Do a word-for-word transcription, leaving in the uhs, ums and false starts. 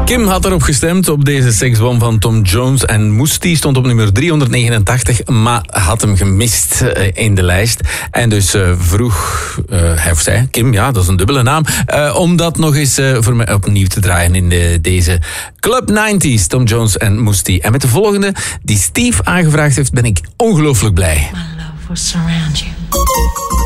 Kim had erop gestemd op deze Sex Bomb van Tom Jones en Moesti stond op nummer driehonderdnegenentachtig, maar had hem gemist uh, in de lijst. En dus uh, vroeg uh, hij of zij, Kim, ja, dat is een dubbele naam, uh, om dat nog eens uh, voor mij opnieuw te draaien in de, deze Club negentig, Tom Jones en Moesti. En met de volgende, die Steve aangevraagd heeft, ben ik ongelooflijk blij. My love will surround you.